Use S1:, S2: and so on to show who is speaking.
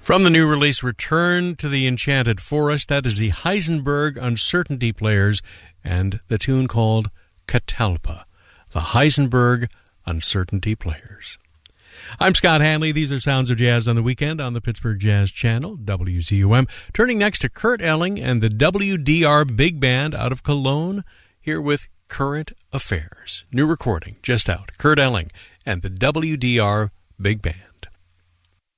S1: From the new release, Return to the Enchanted Forest, that is the Heisenberg Uncertainty Players and the tune called Catalpa. The Heisenberg Uncertainty Players. I'm Scott Hanley. These are Sounds of Jazz on the Weekend on the Pittsburgh Jazz Channel, WZUM. Turning next to Kurt Elling and the WDR Big Band out of Cologne, here with Current Affairs. New recording just out. Kurt Elling and the WDR Big Band.